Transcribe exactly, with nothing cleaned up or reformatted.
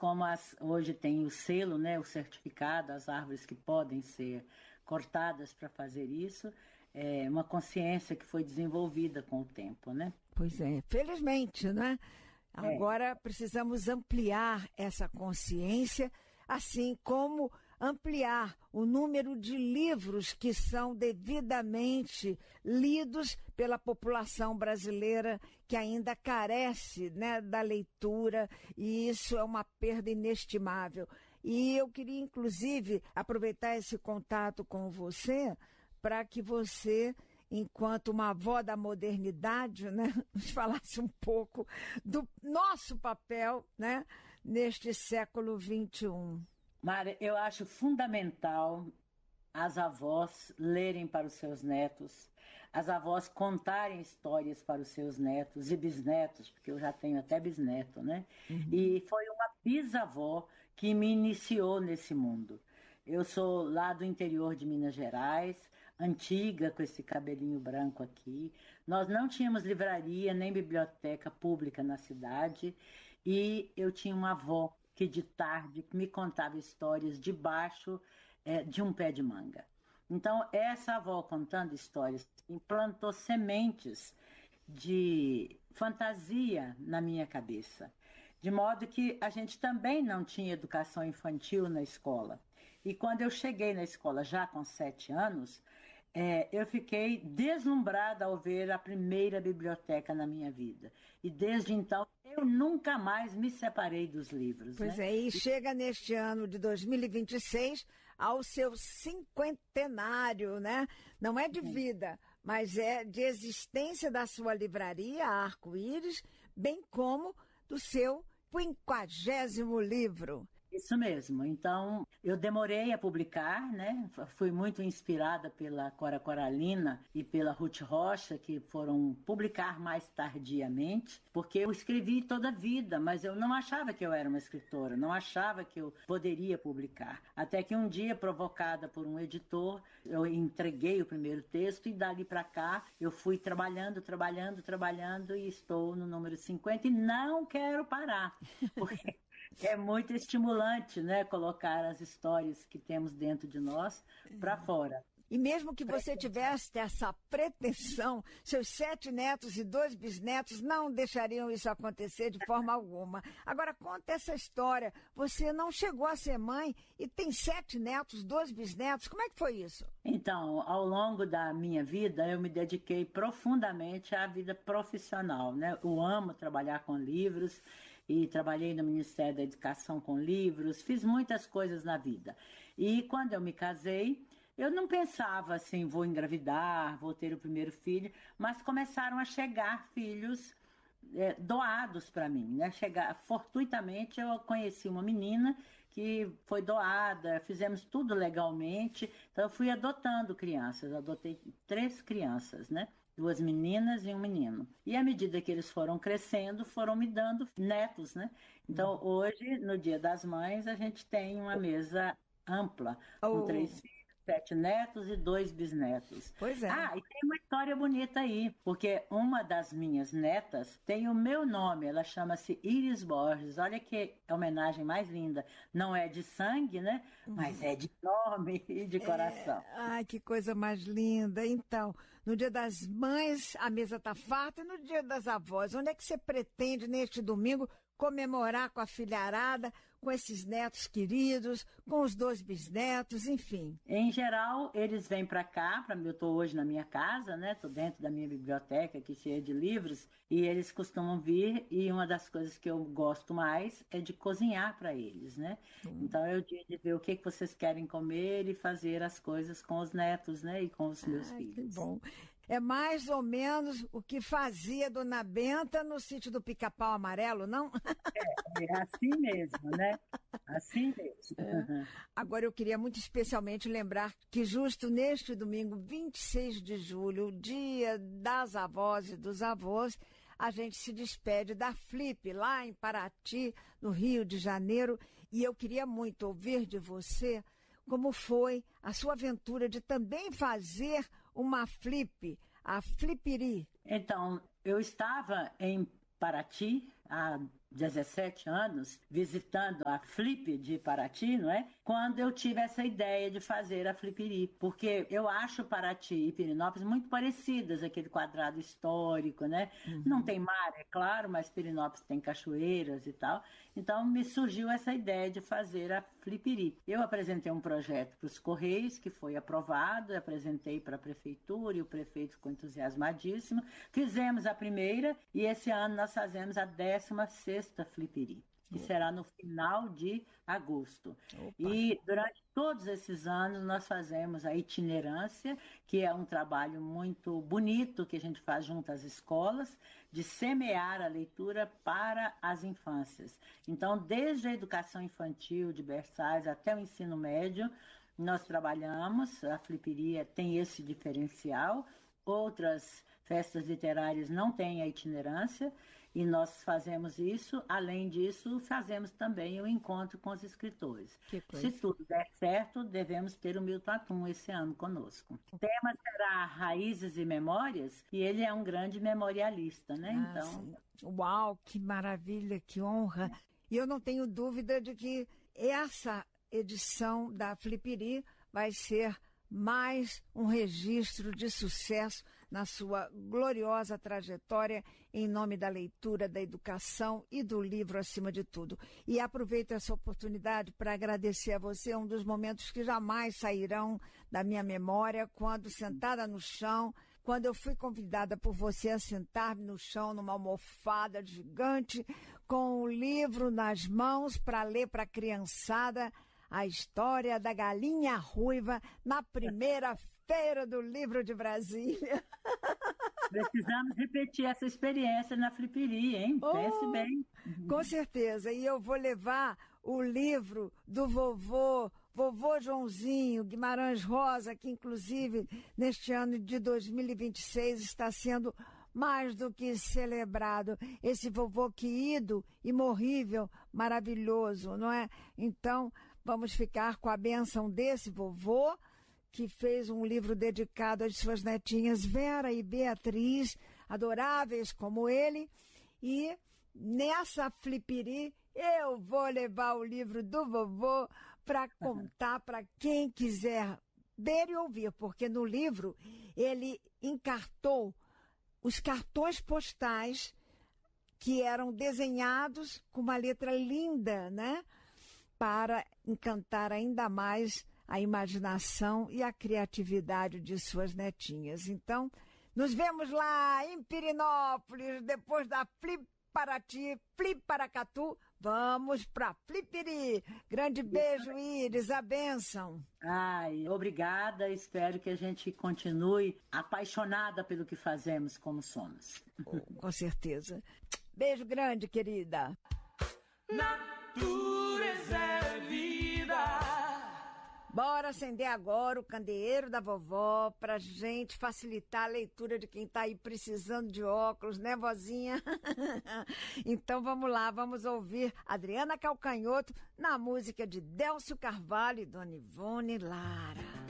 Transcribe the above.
como as, hoje tem o selo, né, o certificado, as árvores que podem ser cortadas para fazer isso, é uma consciência que foi desenvolvida com o tempo, né? Pois é, felizmente, né? Agora é. precisamos ampliar essa consciência, assim como ampliar o número de livros que são devidamente lidos pela população brasileira que ainda carece, né, da leitura, e isso é uma perda inestimável. E eu queria, inclusive, aproveitar esse contato com você para que você, enquanto uma avó da modernidade, né, nos falasse um pouco do nosso papel, né, neste século vinte e um. Mara, eu acho fundamental as avós lerem para os seus netos, as avós contarem histórias para os seus netos e bisnetos, porque eu já tenho até bisneto, né? Uhum. E foi uma bisavó que me iniciou nesse mundo. Eu sou lá do interior de Minas Gerais, antiga, com esse cabelinho branco aqui. Nós não tínhamos livraria nem biblioteca pública na cidade, e eu tinha uma avó que de tarde me contava histórias debaixo é, de um pé de manga. Então, essa avó contando histórias implantou sementes de fantasia na minha cabeça, de modo que a gente também não tinha educação infantil na escola. E quando eu cheguei na escola já com sete anos, É, eu fiquei deslumbrada ao ver a primeira biblioteca na minha vida. E desde então, eu nunca mais me separei dos livros. Pois né? é, e chega neste ano de dois mil e vinte e seis ao seu cinquentenário, né? Não é de vida, mas é de existência da sua livraria, Arco-Íris, bem como do seu quinquagésimo livro. Isso mesmo. Então, eu demorei a publicar, né? Fui muito inspirada pela Cora Coralina e pela Ruth Rocha, que foram publicar mais tardiamente, porque eu escrevi toda a vida, mas eu não achava que eu era uma escritora, não achava que eu poderia publicar. Até que um dia, provocada por um editor, eu entreguei o primeiro texto e dali para cá eu fui trabalhando, trabalhando, trabalhando e estou no número cinquenta e não quero parar, porque é muito estimulante, né, colocar as histórias que temos dentro de nós para fora. E mesmo que você tivesse essa pretensão, seus sete netos e dois bisnetos não deixariam isso acontecer de forma alguma. Agora, conta essa história. Você não chegou a ser mãe e tem sete netos, dois bisnetos. Como é que foi isso? Então, ao longo da minha vida, eu me dediquei profundamente à vida profissional, né? Eu amo trabalhar com livros e trabalhei no Ministério da Educação com livros, fiz muitas coisas na vida. E quando eu me casei, eu não pensava assim, vou engravidar, vou ter o primeiro filho, mas começaram a chegar filhos é, doados para mim, né? Chegar, fortuitamente eu conheci uma menina que foi doada, fizemos tudo legalmente, então eu fui adotando crianças, adotei três crianças, né? Duas meninas e um menino. E à medida que eles foram crescendo, foram me dando netos, né? Então hoje, no Dia das Mães, a gente tem uma mesa ampla, com oh. três filhos, sete netos e dois bisnetos. Pois é. Ah, e tem uma história bonita aí, porque uma das minhas netas tem o meu nome, ela chama-se Iris Borges. Olha que homenagem mais linda. Não é de sangue, né? Mas é de nome e de coração. É... Ai, que coisa mais linda. Então, no Dia das Mães, a mesa tá farta, e no Dia das Avós, onde é que você pretende, neste domingo, comemorar com a filharada, com esses netos queridos, com os dois bisnetos, enfim? Em geral, eles vêm para cá, pra, eu estou hoje na minha casa, né? Estou dentro da minha biblioteca aqui cheia de livros, e eles costumam vir, e uma das coisas que eu gosto mais é de cozinhar para eles, né? Hum. Então é o dia de ver o que, que vocês querem comer e fazer as coisas com os netos, né? E com os meus Ai, filhos. Que bom. É mais ou menos o que fazia Dona Benta no sítio do Pica-Pau Amarelo, não? É, é assim mesmo, né? Assim mesmo. É. Agora eu queria muito especialmente lembrar que justo neste domingo, vinte e seis de julho, o Dia das Avós e dos Avós, a gente se despede da Flip, lá em Paraty, no Rio de Janeiro, e eu queria muito ouvir de você como foi a sua aventura de também fazer uma flip, a Flipiri. Então, eu estava em Paraty há dezessete anos, visitando a Flip de Paraty, não é? Quando eu tive essa ideia de fazer a Flipiri, porque eu acho Paraty e Pirenópolis muito parecidas, aquele quadrado histórico, né? Uhum. Não tem mar, é claro, mas Pirenópolis tem cachoeiras e tal. Então, me surgiu essa ideia de fazer a Flipiri. Eu apresentei um projeto para os Correios, que foi aprovado, apresentei para a Prefeitura e o prefeito ficou entusiasmadíssimo. Fizemos a primeira e esse ano nós fazemos a décima sexta Flipiri, que será no final de agosto. Opa. E durante todos esses anos nós fazemos a itinerância, que é um trabalho muito bonito que a gente faz junto às escolas, de semear a leitura para as infâncias. Então, desde a educação infantil, de berçários, até o ensino médio, nós trabalhamos, a Flipiria tem esse diferencial, outras festas literárias não têm a itinerância, e nós fazemos isso. Além disso, fazemos também o encontro com os escritores. Se tudo der certo, devemos ter o Milton Atum esse ano conosco. O tema será Raízes e Memórias, e ele é um grande memorialista, né? Ah, então... sim. Uau, que maravilha, que honra! E eu não tenho dúvida de que essa edição da Flipiri vai ser mais um registro de sucesso na sua gloriosa trajetória em nome da leitura, da educação e do livro acima de tudo. E aproveito essa oportunidade para agradecer a você, um dos momentos que jamais sairão da minha memória, quando sentada no chão, quando eu fui convidada por você a sentar-me no chão numa almofada gigante, com o livro nas mãos para ler para a criançada a história da galinha ruiva na primeira feira do livro de Brasília. Precisamos repetir essa experiência na Flipiri, hein? Oh, pense bem. Com certeza. E eu vou levar o livro do vovô, vovô Joãozinho Guimarães Rosa, que inclusive neste ano de dois mil e vinte e seis está sendo mais do que celebrado. Esse vovô querido, imorrível, maravilhoso, não é? Então, vamos ficar com a bênção desse vovô, que fez um livro dedicado às suas netinhas Vera e Beatriz, adoráveis como ele. E nessa Flipiri eu vou levar o livro do vovô para contar para quem quiser ver e ouvir, porque no livro ele encartou os cartões postais que eram desenhados com uma letra linda, né? Para encantar ainda mais a imaginação e a criatividade de suas netinhas. Então, nos vemos lá em Pirenópolis, depois da Flip Paraty, Flip Paracatu, vamos para Flipiri. Grande beijo, Iris, a bênção. Ai, obrigada, espero que a gente continue apaixonada pelo que fazemos como somos. Oh, com certeza. Beijo grande, querida. Natureza é vida. Bora acender agora o candeeiro da vovó pra gente facilitar a leitura de quem tá aí precisando de óculos, né, vozinha? Então vamos lá, vamos ouvir Adriana Calcanhoto na música de Délcio Carvalho e Dona Ivone Lara.